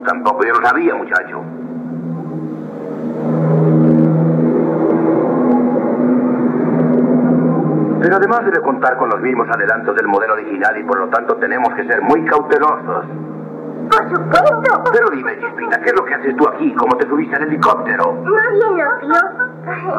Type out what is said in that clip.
Tampoco yo lo sabía, muchacho. Pero además debe contar con los mismos adelantos del modelo original y por lo tanto tenemos que ser muy cautelosos. ¡Por supuesto! Pero dime, Chispita, ¿qué es lo que haces tú aquí? ¿Cómo te subiste al helicóptero? ¿Nadie lo vio?